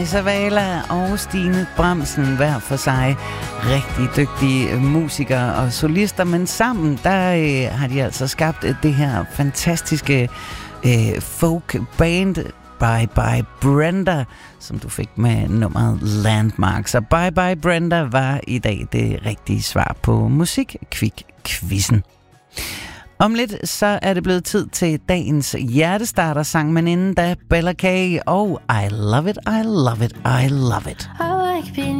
Savala og Stine Bramsen, hver for sig rigtig dygtige musikere og solister, men sammen der har de altså skabt det her fantastiske folk band Bye Bye Brenda, som du fik med nummeret Landmark. Så Bye Bye Brenda var i dag det rigtige svar på Musikquiz-quizzen. Om lidt så er det blevet tid til dagens hjertestarter-sang, men inden da Bella K og I Love It, I Love It, I Love It. I like being